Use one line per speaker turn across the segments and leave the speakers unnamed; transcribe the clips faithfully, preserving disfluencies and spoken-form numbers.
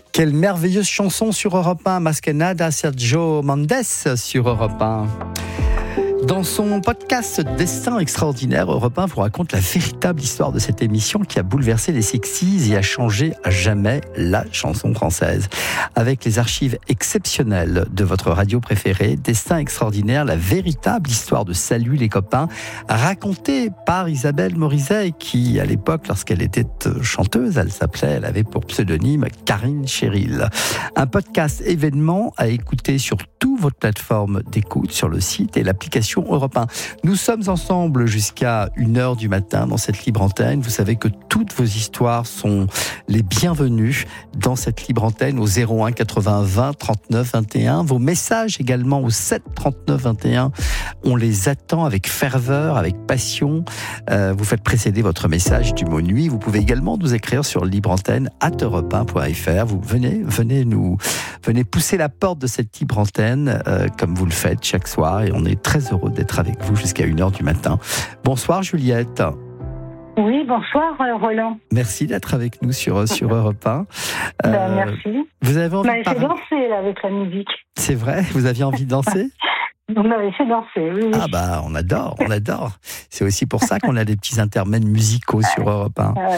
Quelle merveilleuse chanson sur Europe un, Maskenada, Sergio Mendes sur Europe un. Dans son podcast Destin extraordinaire, Europe un vous raconte la véritable histoire de cette émission qui a bouleversé les Sexies et a changé à jamais la chanson française. Avec les archives exceptionnelles de votre radio préférée, Destin extraordinaire, la véritable histoire de Salut les copains, racontée par Isabelle Morizet, qui à l'époque, lorsqu'elle était chanteuse, elle s'appelait, elle avait pour pseudonyme Karine Cheryl. Un podcast événement à écouter sur toutes vos plateformes d'écoute, sur le site et l'application Europe un. Nous sommes ensemble jusqu'à une heure du matin dans cette libre antenne. Vous savez que toutes vos histoires sont les bienvenues dans cette libre antenne au zéro un quatre-vingts vingt trente-neuf vingt et un. Vos messages également au sept trente-neuf vingt et un. On les attend avec ferveur, avec passion. Euh, vous faites précéder votre message du mot nuit. Vous pouvez également nous écrire sur libre antenne arobase europe un point f r. Vous venez, venez nous, venez pousser la porte de cette libre antenne euh, comme vous le faites chaque soir et on est très heureux d'être avec vous jusqu'à une heure du matin. Bonsoir Juliette.
Oui, bonsoir Roland.
Merci d'être avec nous sur, sur Europe un.
Euh, ben, merci.
Vous avez envie
de parler... danser là, avec la musique.
C'est vrai, vous aviez envie de danser?
On m'avait fait danser, oui, oui.
Ah bah, on adore, on adore. C'est aussi pour ça qu'on a des petits intermèdes musicaux sur Europe un. Ouais.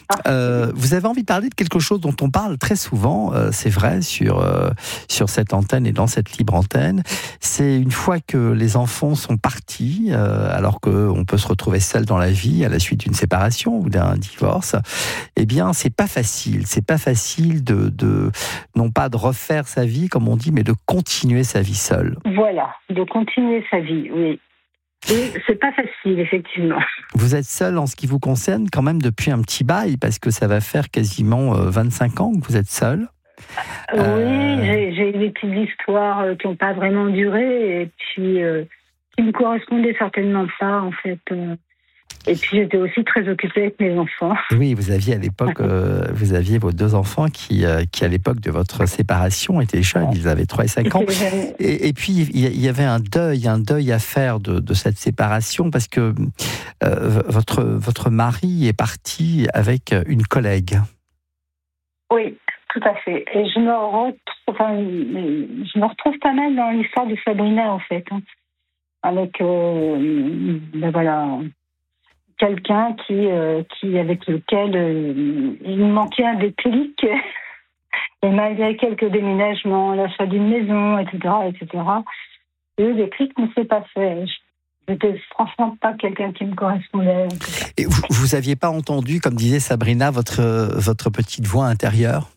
Euh, vous avez envie de parler de quelque chose dont on parle très souvent, euh, c'est vrai, sur, euh, sur cette antenne et dans cette libre antenne. C'est une fois que les enfants sont partis, euh, alors qu'on peut se retrouver seul dans la vie à la suite d'une séparation ou d'un divorce, eh bien, c'est pas facile. C'est pas facile de, de, non pas de refaire sa vie, comme on dit, mais de continuer sa vie seule.
Voilà. De continuer sa vie, oui. Et c'est pas facile, effectivement.
Vous êtes seul en ce qui vous concerne quand même depuis un petit bail, parce que ça va faire quasiment vingt-cinq ans que vous êtes seul.
Oui, euh... j'ai, j'ai eu des petites histoires qui n'ont pas vraiment duré, et puis euh, qui me correspondaient certainement pas, en fait. Euh... Et puis j'étais aussi très occupée avec mes enfants.
Oui, vous aviez à l'époque, euh, vous aviez vos deux enfants qui, euh, qui à l'époque de votre séparation étaient jeunes, ils avaient trois et cinq ans. Et, et puis il y avait un deuil, un deuil à faire de, de cette séparation parce que euh, votre votre mari est parti avec une collègue.
Oui, tout à fait. Et je me retrouve, enfin, je me retrouve pas mal dans l'histoire de Sabrina en fait, hein, avec euh, ben voilà. Quelqu'un qui, euh, qui, avec lequel euh, il manquait un déclic. Et malgré quelques déménagements, l'achat d'une maison, et cetera, et cetera, le déclic ne s'est pas fait. Je n'étais franchement pas quelqu'un qui me correspondait.
Et vous, vous aviez pas entendu, comme disait Sabrina, votre, votre petite voix intérieure?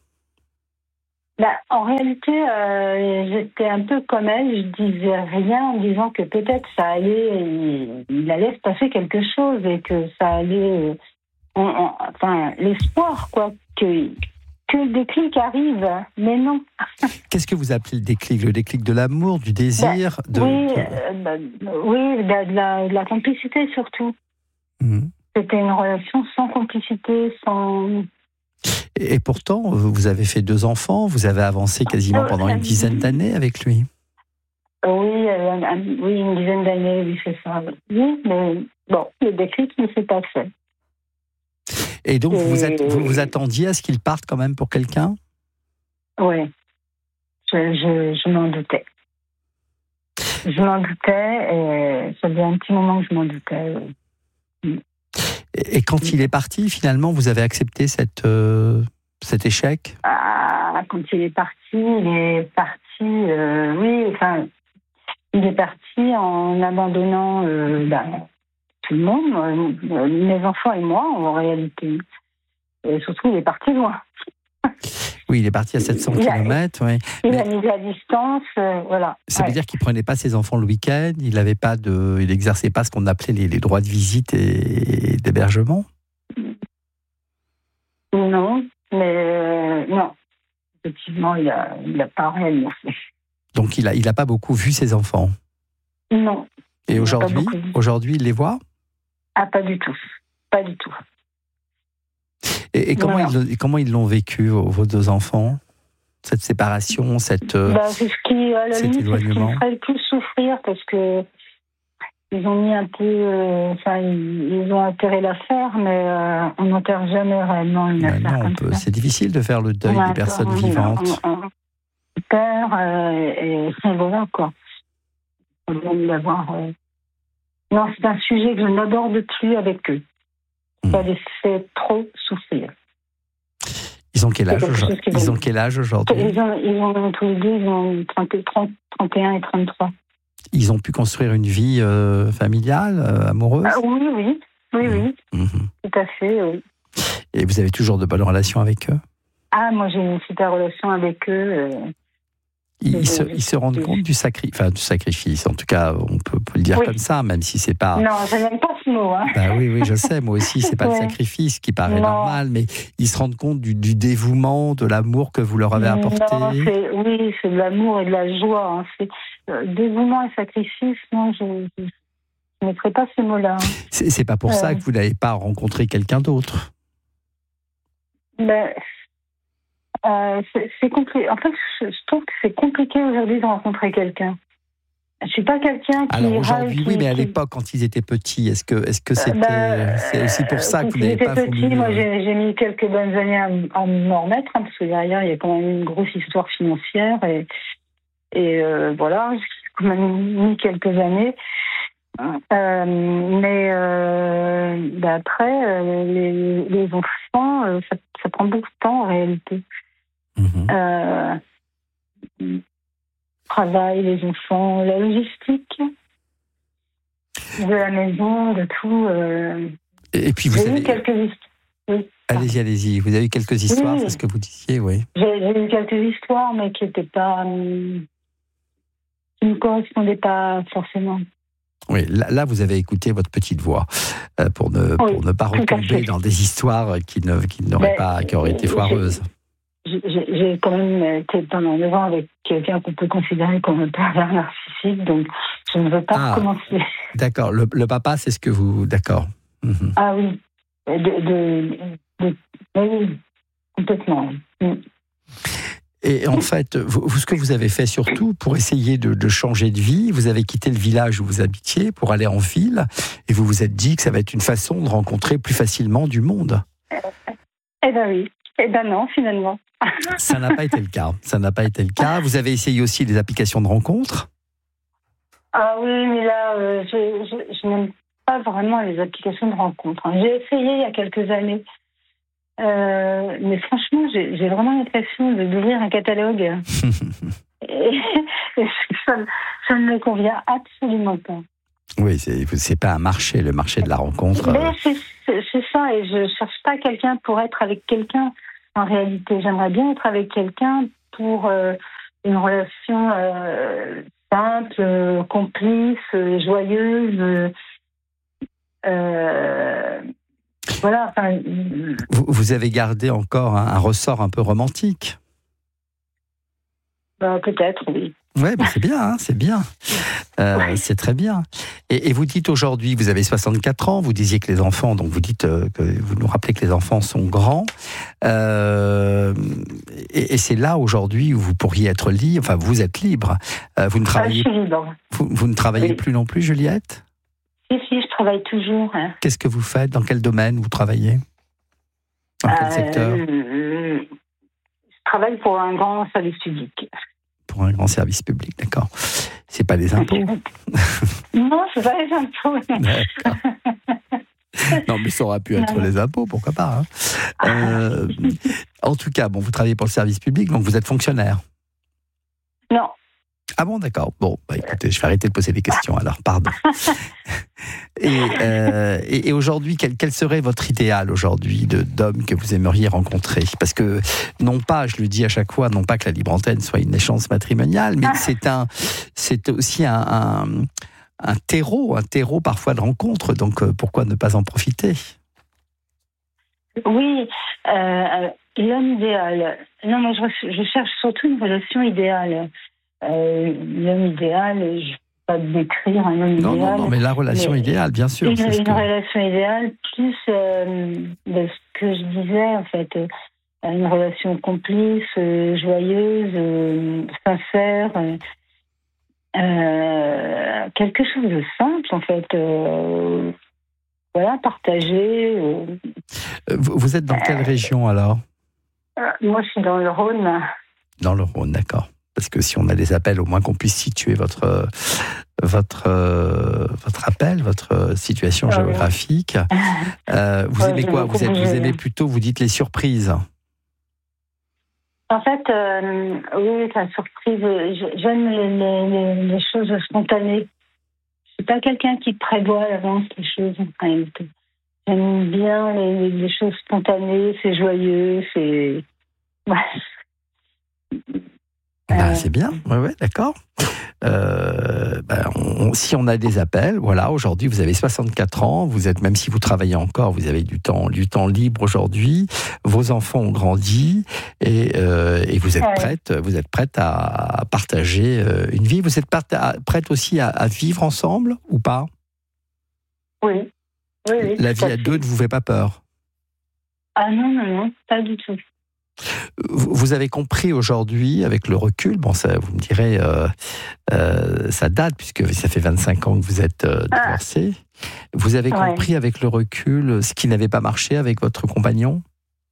Bah, en réalité, euh, j'étais un peu comme elle, je disais rien en disant que peut-être ça allait, il allait se passer quelque chose et que ça allait, on, on, enfin, l'espoir, quoi, que, que le déclic arrive, mais non.
Qu'est-ce que vous appelez le déclic? Le déclic de l'amour, du désir
bah,
de,
Oui,
de...
Euh, bah, oui de, la, de, la, de la complicité surtout. Mmh. C'était une relation sans complicité, sans...
Et pourtant, vous avez fait deux enfants, vous avez avancé quasiment pendant une dizaine d'années avec lui.
Oui, euh, oui, une dizaine d'années, oui, c'est ça. Oui, mais bon, le déclic ne s'est pas fait.
Et donc, Et... Vous, êtes, vous vous attendiez à ce qu'il parte quand même pour quelqu'un?
Oui, je, je, je m'en doutais. Je m'en doutais, et ça faisait un petit moment que je m'en doutais. Oui.
Et quand il est parti, finalement, vous avez accepté cette, euh, cet échec?
Ah, quand il est parti, il est parti, euh, oui, enfin, il est parti en abandonnant euh, bah, tout le monde, euh, mes enfants et moi, en réalité. Et surtout, il est parti loin.
Oui, il est parti à sept cents kilomètres. Oui.
Il Mais... a mis à distance, euh, voilà.
Ça
ouais.
veut dire qu'il ne prenait pas ses enfants le week-end, il n'avait pas de, il n'exerçait pas ce qu'on appelait les, les droits de visite et d'hébergement?
Non, mais euh, non. Effectivement, il n'a il a pas réellement fait.
Donc, il n'a il a pas beaucoup vu ses enfants?
Non.
Et aujourd'hui, aujourd'hui, il les voit?
Ah, pas du tout. Pas du tout.
Et, et comment, ils, comment ils l'ont vécu, vos, vos deux enfants? Cette séparation, cette,
bah, c'est ce qui, à la
cet
limite,
éloignement?
C'est ce qui me ferait le plus souffrir, parce que ils ont mis un peu, euh, enfin, ils, ils ont enterré l'affaire, mais euh, on n'enterre jamais réellement une
Ben
affaire
non, on
comme
peut,
ça.
c'est difficile de faire le deuil
Ouais,
des personnes
on-
vivantes.
On, on, on perd, euh, et, et voilà, quoi. On vient d'avoir, euh... Non, c'est un sujet que je n'aborde plus avec eux. Ça
Hmm.
les fait trop souffrir.
Ils ont quel âge,
C'est quelque
aujourd'hui
chose qui
Ils ont
donne-
quel âge aujourd'hui
Ils ont, ils ont tous les deux, ils ont trente, trente, trente et un et trente-trois.
Ils ont pu construire une vie euh, familiale, euh, amoureuse
Ah, oui, oui, oui, oui,
Mhm.
tout à fait, oui.
Et vous avez toujours de bonnes relations avec eux?
Ah, moi j'ai une super relation avec eux. euh,
Ils, ils se,
je-
ils se rendent
je-
compte du, sacri... enfin, du sacrifice, en tout cas, on peut, peut le dire
Oui.
comme ça, même si c'est pas...
Non, je n'aime pas ce mot. Hein.
Bah oui, oui, je sais, moi aussi, c'est pas le
Ouais.
sacrifice qui paraît
Non.
normal, mais ils se rendent compte du, du dévouement, de l'amour que vous leur avez apporté.
Non, c'est, oui, c'est de l'amour et de la joie. Hein. C'est, euh, dévouement et sacrifice, non, je ne mettrai pas ces mots-là. Hein.
C'est, c'est pas pour
Euh.
ça que vous n'avez pas rencontré quelqu'un d'autre.
Ben, euh, c'est, c'est compliqué. En fait, je, je trouve que c'est compliqué aujourd'hui de rencontrer quelqu'un. Je suis pas quelqu'un qui
Alors
râle,
aujourd'hui,
qui,
oui, mais à
qui-
l'époque, quand ils étaient petits, est-ce que, est-ce que c'était,
Ben,
c'est aussi pour ça
quand
que vous n'avez
j'étais
pas
petit,
voulu.
moi,
euh,
j'ai, j'ai mis quelques bonnes années à, m- à m'en remettre, hein, parce que derrière, il y a quand même une grosse histoire financière. Et, et euh, voilà, j'ai quand même mis quelques années. Euh, mais euh, ben après, euh, les, les enfants, euh, ça, ça prend beaucoup de temps en réalité.
mhm.
Euh, le travail, les enfants, la logistique de la maison, de tout. Euh,
Et et puis vous
j'ai
avez.
eu quelques histoires.
Allez-y, allez-y. Vous avez eu quelques histoires,
Oui.
c'est ce que vous disiez, oui.
J'ai, j'ai eu quelques histoires, mais qui n'étaient pas, hum, qui ne correspondaient pas forcément.
Oui, là, là, vous avez écouté votre petite voix euh, pour, ne,
Oui,
pour ne pas
tout à
retomber
fait.
dans des histoires qui, ne, qui n'auraient
Mais,
pas, qui auraient été
j'ai-
foireuses.
J'ai, j'ai, j'ai quand même été pendant neuf ans avec quelqu'un qu'on peut considérer comme un pervers narcissique, donc je ne veux pas
Ah.
recommencer.
D'accord. Le, le papa, c'est ce que vous. D'accord. Mhm.
Ah oui, de, de, de- oui, complètement. Mm.
Et en fait, vous, vous- ce que vous avez fait surtout pour essayer de, de changer de vie, vous avez quitté le village où vous habitiez pour aller en ville, et vous vous êtes dit que ça va être une façon de rencontrer plus facilement du monde.
Eh ben oui, eh ben non, finalement.
Ça n'a pas été le cas. Ça n'a pas été le cas. Vous avez essayé aussi les applications de rencontres.
Ah oui, mais là, euh, je, je, je n'aime pas vraiment les applications de rencontres. hein. J'ai essayé il y a quelques années. Euh, mais franchement, j'ai, j'ai vraiment l'impression de, d'ouvrir un catalogue. et, et ça, ça ne me convient absolument pas.
Oui, c'est, c'est pas un marché, le marché de la rencontre.
Mais c'est, c'est, c'est ça, et je ne cherche pas quelqu'un pour être avec quelqu'un. En réalité, j'aimerais bien être avec quelqu'un pour euh, une relation euh, simple, euh, complice, euh, joyeuse. Euh, voilà. Enfin,
Vous, vous avez gardé encore un, un ressort un peu romantique.
bah, peut-être, oui.
Oui, bah c'est bien, hein, c'est bien. Euh,
Ouais.
C'est très bien. Et, et vous dites aujourd'hui, vous avez soixante-quatre ans, vous disiez que les enfants, donc vous dites euh, que vous nous rappelez que les enfants sont grands. Euh, et, et c'est là aujourd'hui où vous pourriez être libre, enfin vous êtes libre. Euh, vous ne
Ah, je
travaillez,
suis libre.
vous, vous ne travaillez
Oui.
plus non plus, Juliette?
Si, si, je travaille toujours. Hein.
Qu'est-ce que vous faites? Dans quel domaine vous travaillez? Dans quel
Euh,
secteur?
Je travaille pour un grand service public.
Pour un grand service public, d'accord. C'est pas des impôts?
Non, c'est pas les impôts.
D'accord. Non, mais ça aurait pu être les impôts, pourquoi pas. Hein. Euh, en tout cas, bon, vous travaillez pour le service public, donc vous êtes fonctionnaire.
Non.
Ah bon, d'accord. Bon, bah, écoutez, je vais arrêter de poser des questions alors, pardon. Et, euh, et, et aujourd'hui, quel, quel serait votre idéal aujourd'hui de, d'homme que vous aimeriez rencontrer? Parce que, non pas, je le dis à chaque fois, non pas que la libre antenne soit une échéance matrimoniale, mais c'est, un, c'est aussi un, un, un terreau, un terreau parfois de rencontres, donc euh, pourquoi ne pas en profiter?
Oui, euh, l'homme idéal. Non, moi, je, je cherche surtout une relation idéale. Euh, l'homme idéal, je ne vais pas décrire un homme
Non,
idéal.
non, non, mais la relation
mais
idéale, bien sûr.
Une,
c'est ce
une
que...
relation idéale, plus euh, de ce que je disais, en fait. Euh, une relation complice, euh, joyeuse, euh, sincère. Euh, euh, quelque chose de simple, en fait. Euh, voilà, partager. Euh,
vous, vous êtes dans quelle euh, région alors?
euh, Moi, je suis dans le Rhône.
Dans le Rhône, d'accord. Parce que si on a des appels, au moins qu'on puisse situer votre, votre, euh, votre appel, votre situation
ouais.
géographique. Euh, vous ouais, aimez quoi vous, êtes, vous aimez plutôt, vous dites les surprises?
En fait, euh, oui, la surprise, j'aime les, les, les choses spontanées. Je suis pas quelqu'un qui prévoit à l'avance les choses. En réalité. J'aime bien les, les choses spontanées, c'est joyeux, c'est... Ouais.
Bah, euh... c'est bien, ouais, ouais, d'accord. Euh, bah, on, si on a des appels, voilà, aujourd'hui vous avez soixante-quatre ans, vous êtes, même si vous travaillez encore, vous avez du temps, du temps libre aujourd'hui, vos enfants ont grandi et, euh, et vous êtes ouais. prête, vous êtes prête à partager une vie. Vous êtes prête aussi à, à vivre ensemble ou pas?
Oui. oui, oui
La vie à deux ne vous fait pas peur?
Ah non, non, non, pas du tout.
Vous avez compris aujourd'hui, avec le recul, bon, ça, vous me direz, euh, euh, ça date, puisque ça fait vingt-cinq ans que vous êtes euh, divorcée. Ah. Vous avez ouais. compris avec le recul ce qui n'avait pas marché avec votre compagnon?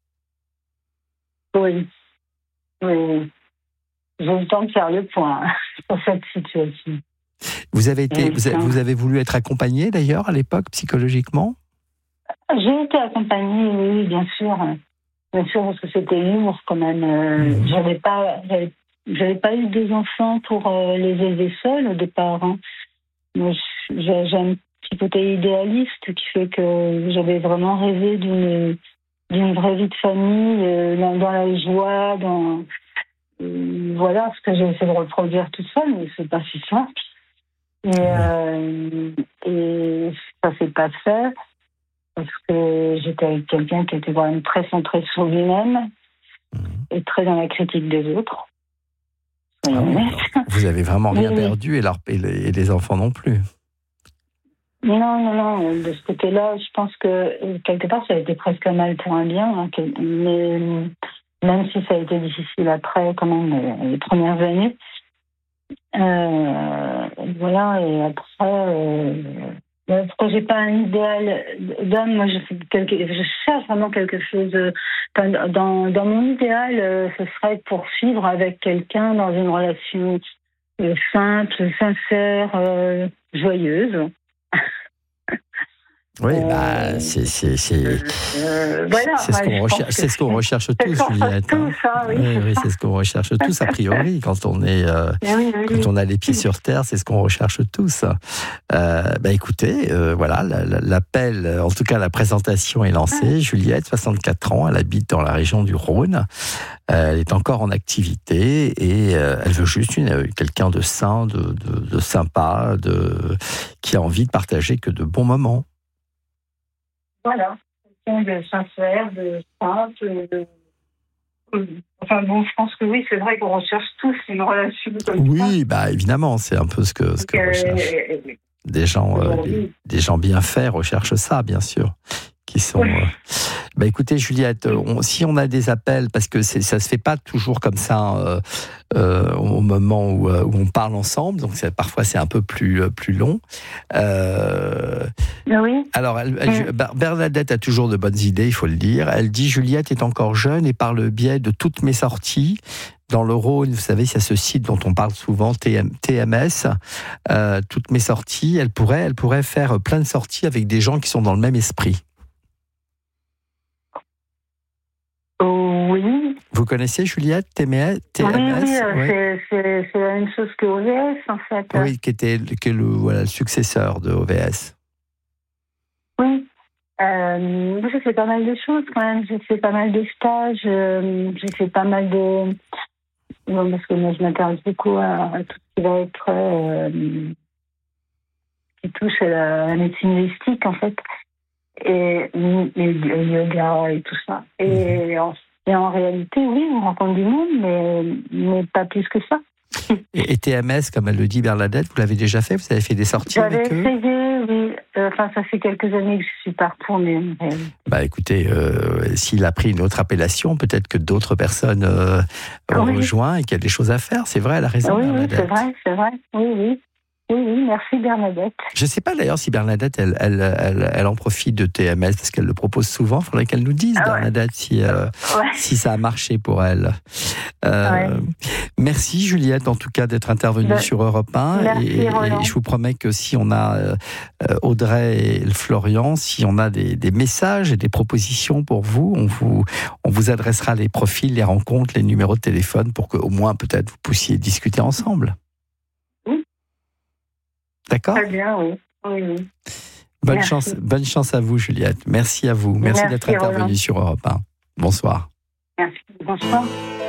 Oui. Oui. J'ai eu le temps de faire le point sur cette situation.
Vous avez, été, vous, avez, vous avez voulu être accompagnée, d'ailleurs, à l'époque, psychologiquement?
J'ai été accompagnée, oui, bien sûr. Bien sûr, parce que c'était lourd quand même. Euh, mmh. J'avais pas, j'avais, j'avais pas eu deux enfants pour euh, les élever seuls au départ. Hein. Moi, j'ai, j'ai un petit côté idéaliste qui fait que j'avais vraiment rêvé d'une, d'une vraie vie de famille, euh, dans, dans la joie, dans euh, voilà, ce que j'ai essayé de reproduire toute seule, mais c'est pas si simple. Et, mmh. euh, et ça s'est pas fait. Parce que j'étais avec quelqu'un qui était vraiment très centré sur lui-même mmh. et très dans la critique des autres.
Ah oui, vous avez vraiment rien oui, perdu et, leur, et, les, et les enfants non plus.
Non, non, non. De ce côté-là, je pense que quelque part, ça a été presque un mal pour un bien. Hein, mais même si ça a été difficile après, quand même, les premières années. Euh, voilà, et après... Euh, Parce que j'ai pas un idéal d'homme, moi je, quelque, je cherche vraiment quelque chose. Dans, dans, dans mon idéal, ce serait de poursuivre avec quelqu'un dans une relation simple, sincère, euh, joyeuse.
Oui, bah, c'est, c'est, c'est,
euh, voilà,
c'est, ce, qu'on recherche, c'est ce qu'on recherche tous, Juliette.
Tout ça, oui,
oui, oui, c'est ce qu'on recherche tous, a priori, quand on est, euh, oui, oui, quand on a les pieds sur terre, c'est ce qu'on recherche tous. Euh, bah, écoutez, euh, voilà, l'appel, en tout cas, la présentation est lancée. Juliette, soixante-quatre ans, elle habite dans la région du Rhône. Euh, elle est encore en activité et euh, elle veut juste une, quelqu'un de sain, de, de, de sympa, de, qui a envie de partager que de bons moments.
Voilà, quelqu'un de sincère, de simple, de... Enfin bon, je pense que oui, c'est vrai qu'on recherche tous une relation comme
oui,
ça.
Oui, bah évidemment, c'est un peu ce que, ce que euh, recherche. Euh, des gens, euh, des, des gens bien faits recherchent ça, bien sûr. Qui sont. Euh... Bah écoutez, Juliette, on, si on a des appels, parce que c'est, ça se fait pas toujours comme ça euh, euh, au moment où, euh, où on parle ensemble, donc c'est, parfois c'est un peu plus euh, plus long. Euh,
oui.
Alors, elle, elle, Bernadette a toujours de bonnes idées, il faut le dire. Elle dit Juliette est encore jeune et par le biais de toutes mes sorties. Dans le Rhône, vous savez, c'est ce site dont on parle souvent, T M S. Euh, toutes mes sorties, elle pourrait, elle pourrait faire plein de sorties avec des gens qui sont dans le même esprit.
Oui.
Vous connaissez Juliette, T M S?
Oui, oui, oui. C'est, c'est, c'est la même chose que O V S, en fait.
Oui, qui était qui est le, voilà, le successeur de O V S.
Oui. Euh, j'ai fait pas mal de choses, quand même. J'ai fait pas mal de stages. Euh, j'ai fait pas mal de... Bon, parce que moi, je m'intéresse beaucoup à, à tout ce qui va être... Euh, qui touche à la, à la médecine holistique, en fait. Et, et le yoga et tout ça. Et, en, et en réalité, oui, on rencontre du monde, mais, mais pas plus que ça.
Et, et T M S, comme elle le dit Bernadette, vous l'avez déjà fait? Vous avez fait des sorties
J'avais
avec eux?
essayé, oui. Enfin, ça fait quelques années que je suis pas retournée. Mais...
Bah, écoutez, euh, s'il a pris une autre appellation, peut-être que d'autres personnes euh, ont
oui.
rejoint et qu'il y a des choses à faire. C'est vrai, elle a raison.
Oui, oui,
Bernadette.
c'est vrai, c'est vrai. Oui, oui. Oui, oui, merci Bernadette.
Je ne sais pas d'ailleurs si Bernadette, elle, elle, elle, elle en profite de T M S, parce qu'elle le propose souvent. Il faudrait qu'elle nous dise, ah ouais. Bernadette, si, euh, ouais. si ça a marché pour elle. Euh, ouais. Merci Juliette, en tout cas, d'être intervenue ben, sur Europe un.
Merci,
et, et je vous promets que si on a euh, Audrey et Florian, si on a des, des messages et des propositions pour vous, on vous, on vous adressera les profils, les rencontres, les numéros de téléphone pour qu'au moins, peut-être, vous puissiez discuter ensemble. D'accord ?
Très bien, oui. oui, oui.
Bonne chance, bonne chance à vous, Juliette. Merci à vous. Merci, Merci d'être intervenue sur Europe un. Bonsoir.
Merci. Bonsoir.